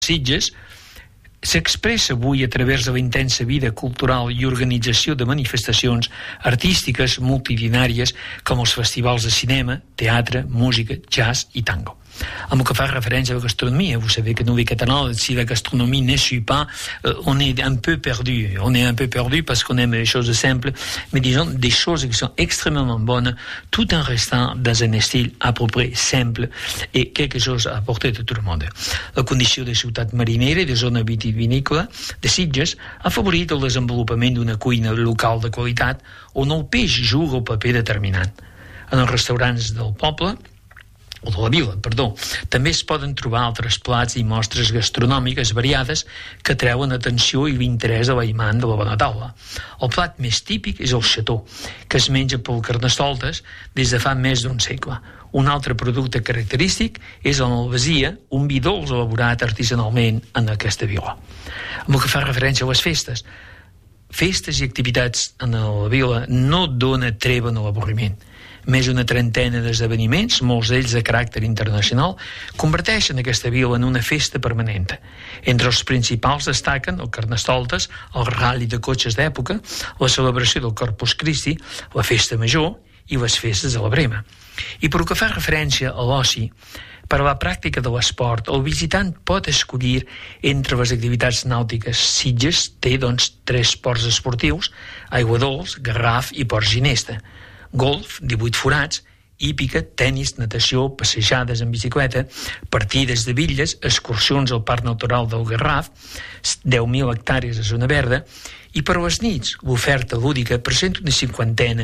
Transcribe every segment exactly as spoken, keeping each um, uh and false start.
Sitges s'expressa avui a través de la intensa vida cultural i organització de manifestacions artístiques multitudinàries com els festivals de cinema, teatre, música, jazz i tango. En ce qui fait référence à la gastronomie, vous savez que nous, les Catalans, si la gastronomie ne suit pas, euh, on est un peu perdu. On est un peu perdu parce qu'on aime les choses simples, mais disons des choses qui sont extrêmement bonnes, tout en restant dans un style à peu près simple et quelque chose à porter de tout le monde. La condició de ciutat marinera i de zona vitivinícola de Sitges ha favorit el desenvolupament d'una cuina local de qualitat on el peix juga un paper determinant. En els restaurants del poble o de la vila, perdó, també es poden trobar altres plats i mostres gastronòmiques variades que treuen atenció i l'interès de l'aimant de la bona taula. El plat més típic és el xató, que es menja pel Carnestoltes des de fa més d'un segle. Un altre producte característic és la malvasia, un vi dolç elaborat artesanalment en aquesta vila. Amb el que fa referència a les festes, festes i activitats en la vila no dona treva a l'avorriment. Més d'una trentena d'esdeveniments, molts d'ells de caràcter internacional, converteixen aquesta vila en una festa permanent. Entre els principals destaquen el Carnestoltes, el rally de cotxes d'època, la celebració del Corpus Christi, la festa major i les festes de la Brema. I per que fa referència a l'oci, per a la pràctica de l'esport, el visitant pot escollir entre les activitats nàutiques. Sitges té, doncs, tres ports esportius, aigua dolç, Garraf i Port Ginesta. Golf, divuit forats, hípica, tennis, natació, passejades en bicicleta, partides de bitlles, excursions al Parc Natural del Garraf, deu mil hectàrees a zona verda, i per a les nits l'oferta lúdica presenta una cinquantena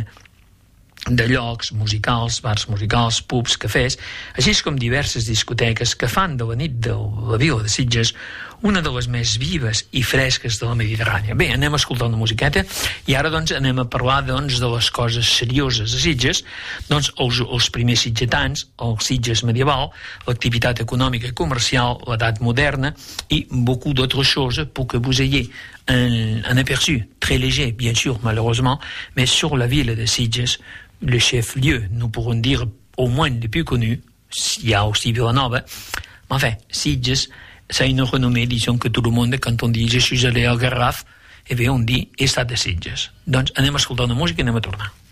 de llocs musicals, bars musicals, pubs, cafès, així com diverses discoteques que fan de la nit de la vila de Sitges una de les més vives i fresques de la Mediterrània. Bé, anem a escoltar una musiqueta i ara doncs anem a parlar doncs, de les coses serioses de Sitges, doncs els, els primers sitgetans, el Sitges medieval, l'activitat econòmica i comercial, l'edat moderna i beaucoup d'autres choses pour que vous ayez un, un aperçu très léger, bien sûr, malheureusement, mais sur la ville de Sitges, le chef-lieu, nous pourrons dire au moins le plus connu, il y a aussi Villanova, mais enfin, Sitges, ça a une renommée, disons que tout le monde, quand on dit je suis allé al Garraf, eh bien on dit he estat a Sitges. Doncs anem a escoltar una música i anem a tornar.